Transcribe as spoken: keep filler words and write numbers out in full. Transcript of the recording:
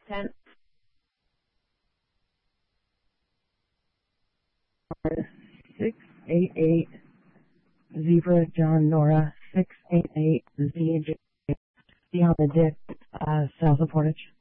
ten. six eight eight, Zebra John Nora, six eight eight, Z J, beyond the dip, uh, south of Portage.